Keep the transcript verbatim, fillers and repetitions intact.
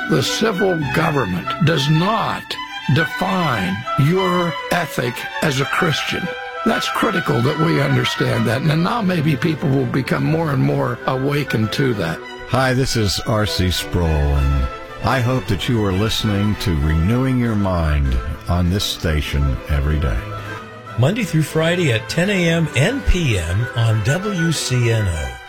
The civil government does not define your ethic as a Christian. That's critical that we understand that. And now maybe people will become more and more awakened to that. Hi, this is R C Sproul, and I hope that you are listening to Renewing Your Mind on this station every day. Monday through Friday at ten a.m. and p m on W C N O.